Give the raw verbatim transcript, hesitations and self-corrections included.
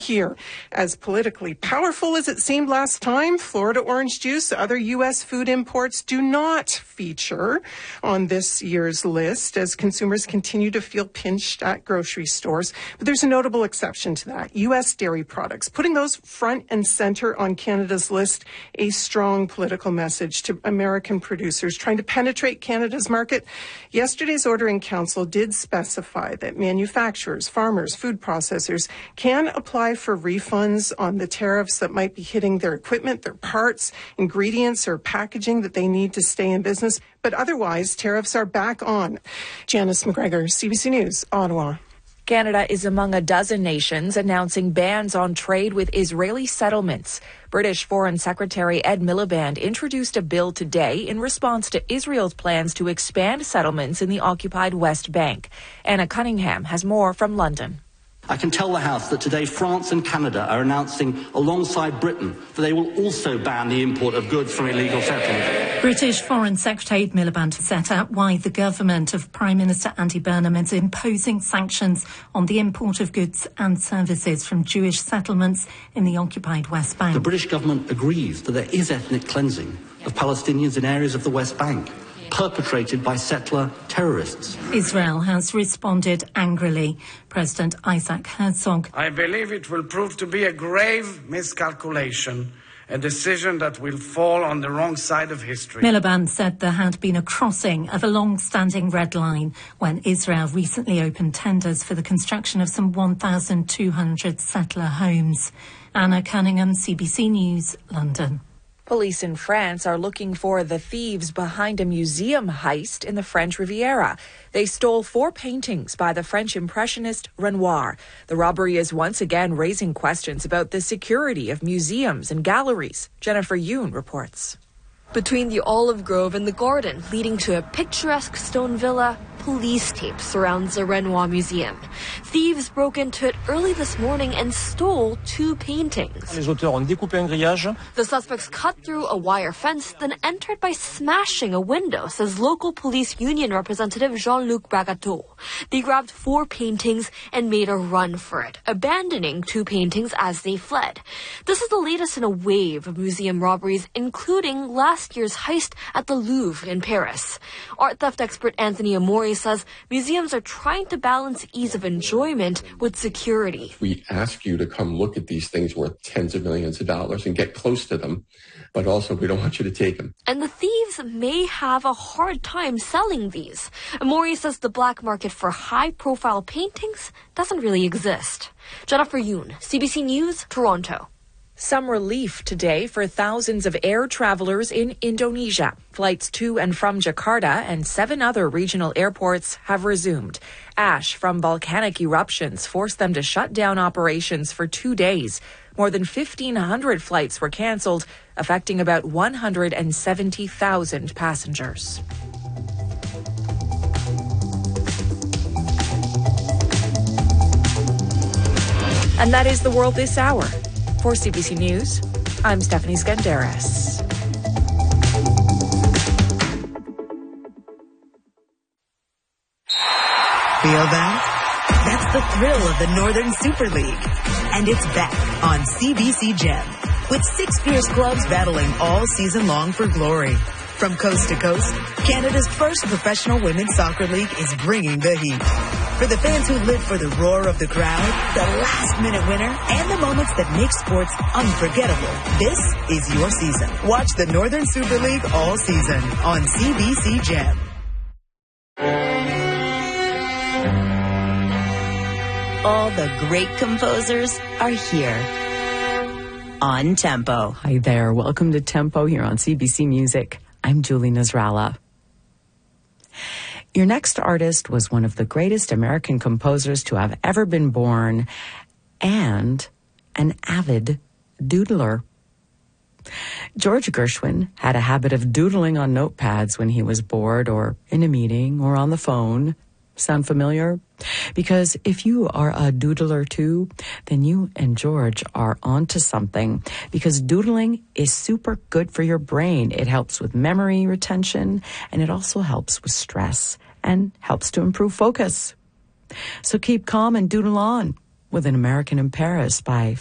Here, as politically powerful as it seemed last time, Florida orange juice, other U S food imports do not feature on this year's list as consumers continue to feel pinched at grocery stores. But there's a notable exception to that, U S dairy products. Putting those front and center on Canada's list, a strong political message to American producers trying to penetrate Canada's market. Yesterday's Order in Council did specify that manufacturers, farmers, food processors can apply for refunds on the tariffs that might be hitting their equipment, their parts, ingredients, or packaging that they need to stay in business. But otherwise, tariffs are back on. Janice McGregor, C B C News, Ottawa. Canada is among a dozen nations announcing bans on trade with Israeli settlements. British Foreign Secretary Ed Miliband introduced a bill today in response to Israel's plans to expand settlements in the occupied West Bank. Anna Cunningham has more from London. I can tell the House that today France and Canada are announcing alongside Britain that they will also ban the import of goods from illegal settlements. British Foreign Secretary Miliband set out why the government of Prime Minister Andy Burnham is imposing sanctions on the import of goods and services from Jewish settlements in the occupied West Bank. The British government agrees that there is ethnic cleansing of Palestinians in areas of the West Bank, perpetrated by settler terrorists. Israel has responded angrily. President Isaac Herzog. I believe it will prove to be a grave miscalculation, a decision that will fall on the wrong side of history. Miliband said there had been a crossing of a long-standing red line when Israel recently opened tenders for the construction of some one thousand two hundred settler homes. Anna Cunningham, C B C News, London. Police in France are looking for the thieves behind a museum heist in the French Riviera. They stole four paintings by the French impressionist Renoir. The robbery is once again raising questions about the security of museums and galleries. Jennifer Yoon reports. Between the olive grove and the garden leading to a picturesque stone villa, police tape surrounds the Renoir Museum. Thieves broke into it early this morning and stole two paintings. Les auteurs ont découpé un grillage. The suspects cut through a wire fence, then entered by smashing a window, says local police union representative Jean-Luc Bragateau. They grabbed four paintings and made a run for it, abandoning two paintings as they fled. This is the latest in a wave of museum robberies, including last year's heist at the Louvre in Paris. Art theft expert Anthony Amori says museums are trying to balance ease of enjoyment with security. We ask you to come look at these things worth tens of millions of dollars and get close to them, but also we don't want you to take them. And the thieves may have a hard time selling these. Amori says the black market for high-profile paintings doesn't really exist. Jennifer Yoon, C B C News, Toronto. Some relief today for thousands of air travelers in Indonesia. Flights to and from Jakarta and seven other regional airports have resumed. Ash from volcanic eruptions forced them to shut down operations for two days. More than fifteen hundred flights were canceled, affecting about one hundred seventy thousand passengers. And that is the world this hour. For C B C News, I'm Stephanie Skandaris. Feel that? That's the thrill of the Northern Super League. And it's back on C B C Gem, with six fierce clubs battling all season long for glory. From coast to coast, Canada's first professional women's soccer league is bringing the heat. For the fans who live for the roar of the crowd, the last-minute winner, and the moments that make sports unforgettable, this is your season. Watch the Northern Super League all season on C B C Gem. All the great composers are here on Tempo. Hi there. Welcome to Tempo here on C B C Music. I'm Julie Nasrallah. Your next artist was one of the greatest American composers to have ever been born and an avid doodler. George Gershwin had a habit of doodling on notepads when he was bored or in a meeting or on the phone. Sound familiar? Because if you are a doodler too, then you and George are onto something. Because doodling is super good for your brain. It helps with memory retention, and it also helps with stress and helps to improve focus. So keep calm and doodle on. with An American in Paris by